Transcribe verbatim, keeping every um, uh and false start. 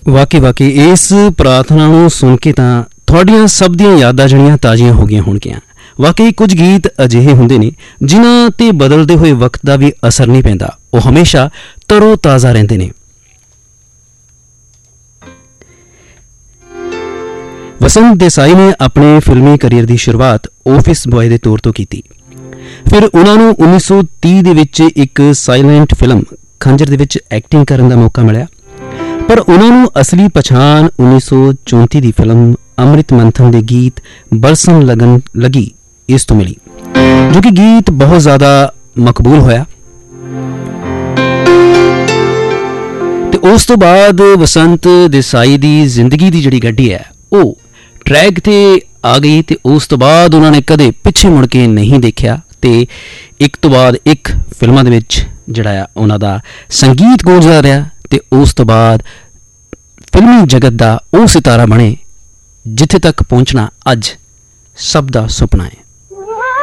ਵਾਕਈ ਵਾਕਈ ਇਸ ਪ੍ਰਾਰਥਨਾ ਨੂੰ ਸੁਣ ਕੇ ਤਾਂ ਤੁਹਾਡੀਆਂ ਸਭ ਦੀਆਂ ਯਾਦਾਂ ਜਿਹੜੀਆਂ ਤਾਜ਼ੀਆਂ ਹੋ ਗਈਆਂ ਹੋਣਗੀਆਂ। ਵਾਕਈ ਕੁਝ ਗੀਤ ਅਜਿਹੇ ਹੁੰਦੇ ਨੇ ਜਿਨ੍ਹਾਂ 'ਤੇ ਬਦਲਦੇ ਹੋਏ ਵਕਤ ਦਾ ਵੀ ਅਸਰ ਨਹੀਂ ਪੈਂਦਾ, ਉਹ ਹਮੇਸ਼ਾ ਤਰੋ ਤਾਜ਼ਾ ਰਹਿੰਦੇ ਨੇ। ਵਸੰਤ ਦੇਸਾਈ ਨੇ ਆਪਣੇ ਫਿਲਮੀ ਕਰੀਅਰ ਦੀ ਸ਼ੁਰੂਆਤ ਆਫਿਸ ਬॉय ਦੇ ਤੌਰ ਤੋਂ ਕੀਤੀ। ਫਿਰ ਉਹਨਾਂ ਨੂੰ ਉੱਨੀ ਸੌ ਤੀਹ ਦੇ ਵਿੱਚ ਇੱਕ ਸਾਇਲੈਂਟ ਫਿਲਮ ਖੰਜਰ ਦੇ ਵਿੱਚ ਐਕਟਿੰਗ ਕਰਨ ਦਾ ਮੌਕਾ ਮਿਲਿਆ, ਪਰ ਉਹਨਾਂ ਨੂੰ ਅਸਲੀ ਪਛਾਣ ਉੱਨੀ ਸੌ ਚੌਂਤੀ ਦੀ ਫਿਲਮ ਅੰਮ੍ਰਿਤ ਮੰਥਨ ਦੇ ਗੀਤ ਬਰਸਨ ਲਗਨ ਲਗੀ ਇਸ ਤੋਂ ਮਿਲੀ, ਜੋ ਕਿ ਗੀਤ ਬਹੁਤ ਜ਼ਿਆਦਾ ਮਕਬੂਲ ਹੋਇਆ। ਤੇ ਉਸ ਤੋਂ ਬਾਅਦ ਵਸੰਤ ਦੇਸਾਈ ਦੀ ਜ਼ਿੰਦਗੀ ਦੀ ਜਿਹੜੀ ਗੱਡੀ ਹੈ ਉਹ ਟਰੈਕ 'ਤੇ ਆ ਗਈ ਤੇ ਉਸ ਤੋਂ ਬਾਅਦ ਉਹਨਾਂ ਨੇ ਕਦੇ ਪਿੱਛੇ ਮੁੜ ਕੇ ਨਹੀਂ ਦੇਖਿਆ ਤੇ ਇੱਕ ਤੋਂ ਬਾਅਦ ਇੱਕ ਫਿਲਮਾਂ ਦੇ ਵਿੱਚ ਜਿਹੜਾ ਆ ਉਹਨਾਂ ਦਾ ਸੰਗੀਤ ਗੂੰਜਦਾ ਰਿਹਾ ਤੇ ਉਸ ਤੋਂ ਬਾਅਦ ਫਿਲਮੀ ਜਗਤ ਦਾ ਉਹ ਸਿਤਾਰਾ ਬਣੇ ਜਿੱਥੇ ਤੱਕ ਪਹੁੰਚਣਾ ਅੱਜ ਸਭ ਦਾ ਸੁਪਨਾ ਹੈ।